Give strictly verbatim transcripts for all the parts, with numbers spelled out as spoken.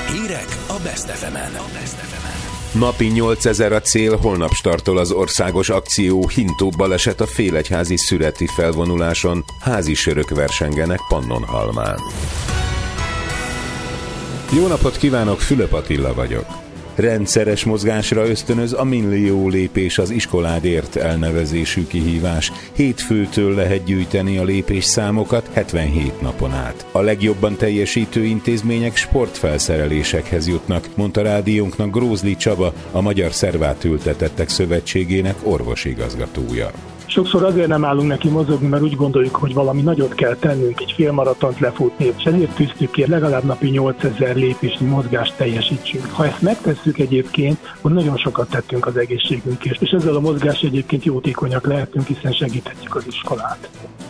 Hírek a Best ef emen. Napi nyolcezer a cél, holnap startol az országos akció Hintó baleset a Félegyházi szüreti felvonuláson, házi sörök versengenek Pannonhalmán. Jó napot kívánok, Fülöp Attila vagyok. Rendszeres mozgásra ösztönöz a Millió lépés az iskoládért elnevezésű kihívás. Hétfőtől lehet gyűjteni a lépésszámokat hetvenhét napon át. A legjobban teljesítő intézmények sportfelszerelésekhez jutnak, mondta rádiónknak Grózli Csaba, a Magyar Szervátültetettek Szövetségének orvosigazgatója. Sokszor azért nem állunk neki mozogni, mert úgy gondoljuk, hogy valami nagyot kell tennünk, egy félmaratont lefutni, és ezért tűztük ki, legalább napi nyolcezer lépésnyi mozgást teljesítsünk. Ha ezt megtesszük egyébként, akkor nagyon sokat tettünk az egészségünkért, és ezzel a mozgás egyébként jótékonyak lehetünk, hiszen segíthetjük az iskolát.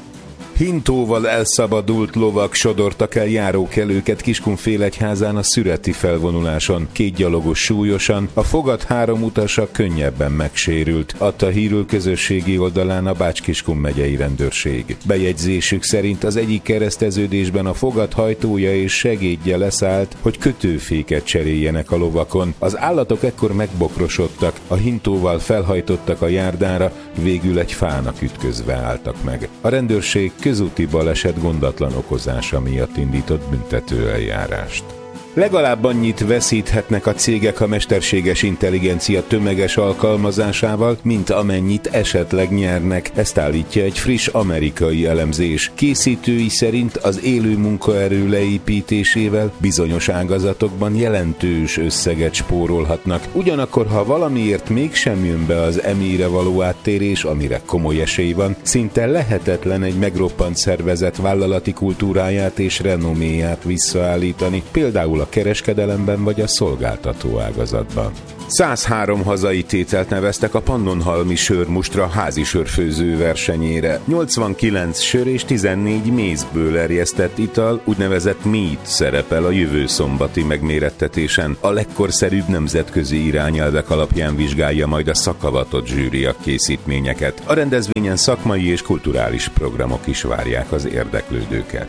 Hintóval elszabadult lovak sodortak el járókelőket Kiskunfélegyházán a szüreti felvonuláson. Két gyalogos súlyosan, a fogat három utasa könnyebben megsérült, adta hírül közösségi oldalán a Bács-Kiskun megyei rendőrség. Bejegyzésük szerint az egyik kereszteződésben a fogat hajtója és segédje leszállt, hogy kötőféket cseréljenek a lovakon. Az állatok ekkor megbokrosodtak, a hintóval felhajtottak a járdára, végül egy fának ütközve álltak meg. A rendőrség közúti baleset gondatlan okozása miatt indított büntetőeljárást. Legalább annyit veszíthetnek a cégek a mesterséges intelligencia tömeges alkalmazásával, mint amennyit esetleg nyernek, ezt állítja egy friss amerikai elemzés. Készítői szerint az élő munkaerő leépítésével bizonyos ágazatokban jelentős összeget spórolhatnak. Ugyanakkor, ha valamiért mégsem jön be az em i-re való áttérés, amire komoly esély van, szinte lehetetlen egy megroppant szervezet vállalati kultúráját és renoméját visszaállítani, például a kereskedelemben vagy a szolgáltató ágazatban. száz három hazai tételt neveztek a Pannonhalmi sörmustra házi sörfőző versenyére. nyolcvankilenc sör és tizennégy mézből erjesztett ital, úgynevezett mead szerepel a jövő szombati megmérettetésen. A legkorszerűbb nemzetközi irányelvek alapján vizsgálja majd a szakavatott zsűri a készítményeket. A rendezvényen szakmai és kulturális programok is várják az érdeklődőket.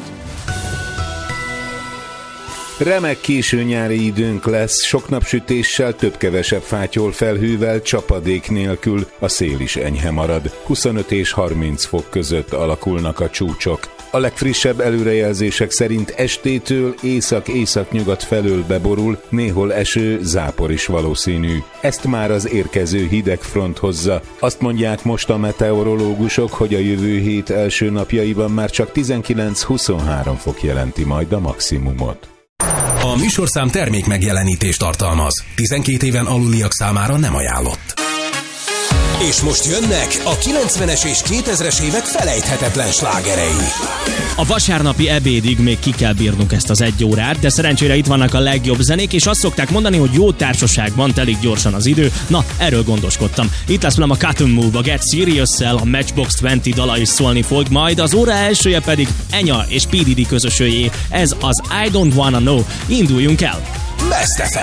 Remek késő nyári időnk lesz, sok napsütéssel, több-kevesebb fátyol felhővel, csapadék nélkül, a szél is enyhe marad. huszonöt és harminc fok között alakulnak a csúcsok. A legfrissebb előrejelzések szerint estétől észak-északnyugat felől beborul, néhol eső, zápor is valószínű. Ezt már az érkező hideg front hozza. Azt mondják most a meteorológusok, hogy a jövő hét első napjaiban már csak tizenkilenc-huszonhárom fok jelenti majd a maximumot. A műsorszám termék megjelenítést tartalmaz. tizenkét éven aluliak számára nem ajánlott. És most jönnek a kilencvenes és kétezres évek felejthetetlen slágerei. A vasárnapi ebédig még ki kell bírnunk ezt az egy órát, de szerencsére itt vannak a legjobb zenék, és azt szokták mondani, hogy jó társaságban telik gyorsan az idő. Na, erről gondoskodtam. Itt lesz velem a Cotton Move, a Get Serious-szel, a Matchbox húsz dala is szólni fog, majd az óra elsője pedig Enya és P. Diddy közösőjé. Ez az I Don't Wanna Know. Induljunk el! Best ef em.